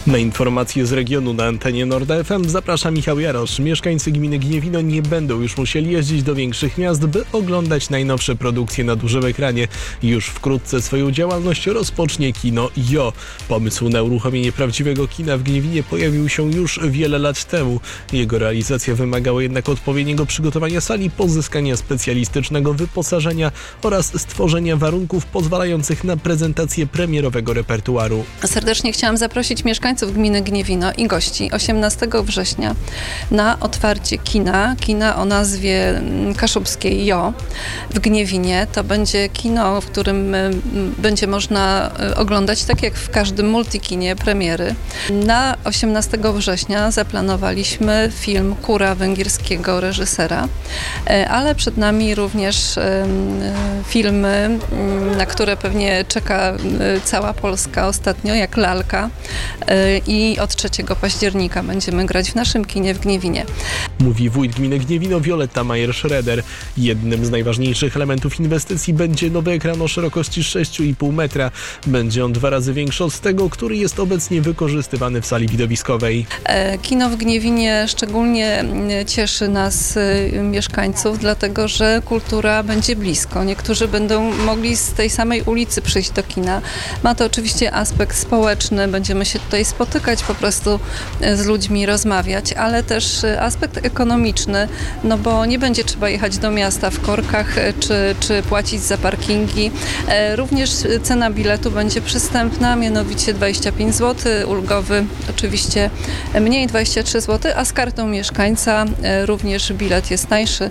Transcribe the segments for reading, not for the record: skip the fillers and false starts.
Na informacje z regionu na antenie Nord FM zaprasza Michał Jarosz. Mieszkańcy gminy Gniewino nie będą już musieli jeździć do większych miast, by oglądać najnowsze produkcje na dużym ekranie. Już wkrótce swoją działalność rozpocznie kino JO. Pomysł na uruchomienie prawdziwego kina w Gniewinie pojawił się już wiele lat temu. Jego realizacja wymagała jednak odpowiedniego przygotowania sali, pozyskania specjalistycznego wyposażenia oraz stworzenia warunków pozwalających na prezentację premierowego repertuaru. Serdecznie chciałam zaprosić mieszkańców gminy Gniewino i gości 18 września na otwarcie kina o nazwie kaszubskiej JO w Gniewinie. To będzie kino, w którym będzie można oglądać, tak jak w każdym multikinie, premiery. Na 18 września zaplanowaliśmy film Kura węgierskiego reżysera, ale przed nami również filmy, na które pewnie czeka cała Polska ostatnio, jak Lalka, i od 3 października będziemy grać w naszym kinie w Gniewinie. Mówi wójt gminy Gniewino Wioletta Majer-Schroeder. Jednym z najważniejszych elementów inwestycji będzie nowy ekran o szerokości 6,5 metra. Będzie on 2 razy większy od tego, który jest obecnie wykorzystywany w sali widowiskowej. Kino w Gniewinie szczególnie cieszy nas, mieszkańców, dlatego że kultura będzie blisko. Niektórzy będą mogli z tej samej ulicy przyjść do kina. Ma to oczywiście aspekt społeczny, będziemy się tutaj spotykać, po prostu z ludźmi rozmawiać, ale też aspekt ekonomiczny, no bo nie będzie trzeba jechać do miasta w korkach czy płacić za parkingi. Również cena biletu będzie przystępna, mianowicie 25 zł, ulgowy oczywiście mniej, 23 zł, a z kartą mieszkańca również bilet jest tańszy,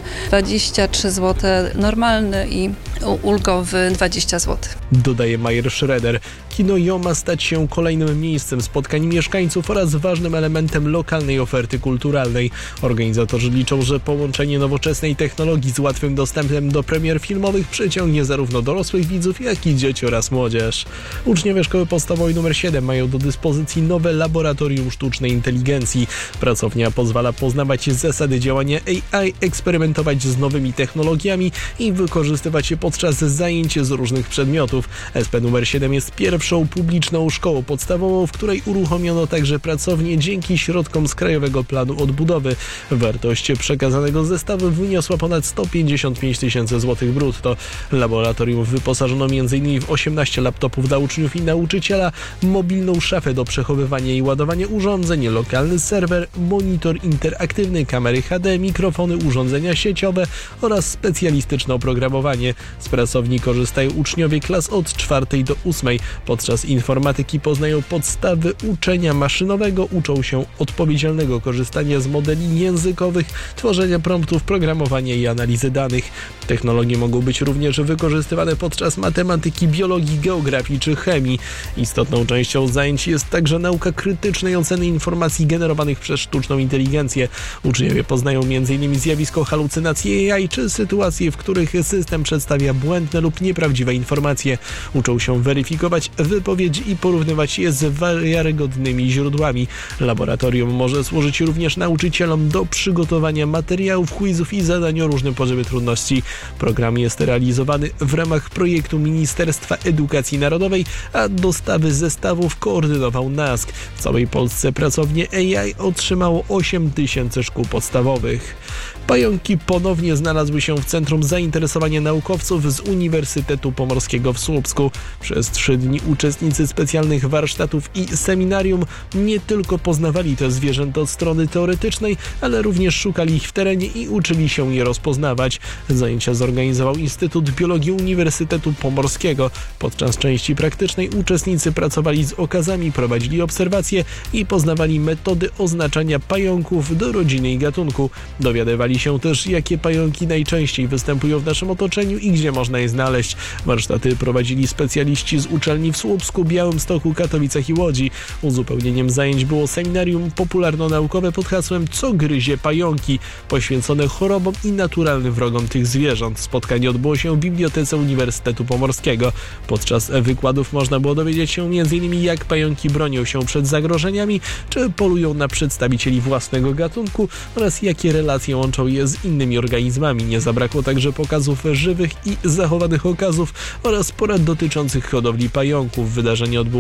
23 zł normalny i ulgowy 20 zł. Dodaje Majer-Schroeder. Kino JO ma stać się kolejnym miejscem spotkań mieszkańców oraz ważnym elementem lokalnej oferty kulturalnej. Organizatorzy liczą, że połączenie nowoczesnej technologii z łatwym dostępem do premier filmowych przyciągnie zarówno dorosłych widzów, jak i dzieci oraz młodzież. Uczniowie Szkoły Podstawowej nr 7 mają do dyspozycji nowe laboratorium sztucznej inteligencji. Pracownia pozwala poznawać zasady działania AI, eksperymentować z nowymi technologiami i wykorzystywać je podczas zajęć z różnych przedmiotów. SP nr 7 jest pierwszą publiczną szkołą podstawową, w której uruchomiono także pracownię dzięki środkom z Krajowego Planu Odbudowy. Wartość przekazanego zestawu wyniosła ponad 155 000 złotych brutto. Laboratorium wyposażono m.in. w 18 laptopów dla uczniów i nauczyciela, mobilną szafę do przechowywania i ładowania urządzeń, lokalny serwer, monitor interaktywny, kamery HD, mikrofony, urządzenia sieciowe oraz specjalistyczne oprogramowanie. Z pracowni korzystają uczniowie klas od 4 do 8. Podczas informatyki poznają podstawy uczenia maszynowego, uczą się odpowiedzialnego korzystania z modeli językowych, tworzenia promptów, programowania i analizy danych. Technologie mogą być również wykorzystywane podczas matematyki, biologii, geografii czy chemii. Istotną częścią zajęć jest także nauka krytycznej oceny informacji generowanych przez sztuczną inteligencję. Uczniowie poznają m.in. zjawisko halucynacji AI czy sytuacje, w których system przedstawia błędne lub nieprawdziwe informacje. Uczą się weryfikować wypowiedzi i porównywać je z wiarygodnymi źródłami. Laboratorium może służyć również nauczycielom do przygotowania materiałów, quizów i zadań o różnym poziomie trudności. Program jest realizowany w ramach projektu Ministerstwa Edukacji Narodowej, a dostawy zestawów koordynował NASK. W całej Polsce pracownie AI otrzymało 8 000 szkół podstawowych. Pająki ponownie znalazły się w centrum zainteresowania naukowców z Uniwersytetu Pomorskiego w Słupsku. Przez 3 dni uczestnicy specjalnych warsztatów i seminarium nie tylko poznawali te zwierzęta od strony teoretycznej, ale również szukali ich w terenie i uczyli się je rozpoznawać. Zajęcia zorganizował Instytut Biologii Uniwersytetu Pomorskiego. Podczas części praktycznej uczestnicy pracowali z okazami, prowadzili obserwacje i poznawali metody oznaczania pająków do rodziny i gatunku. Dowiadywali się też, jakie pająki najczęściej występują w naszym otoczeniu i gdzie można je znaleźć. Warsztaty prowadzili specjaliści z uczelni w Słupsku, Białymstoku, Katowicach i Łodzi. Uzupełnieniem zajęć było seminarium popularno-naukowe pod hasłem „Co gryzie pająki?”, poświęcone chorobom i naturalnym wrogom tych zwierząt. Spotkanie odbyło się w Bibliotece Uniwersytetu Pomorskiego. Podczas wykładów można było dowiedzieć się m.in. jak pająki bronią się przed zagrożeniami, czy polują na przedstawicieli własnego gatunku oraz jakie relacje łączą je z innymi organizmami. Nie zabrakło także pokazów żywych i zachowanych okazów oraz porad dotyczących hodowli pająków. Wydarzenie odbyło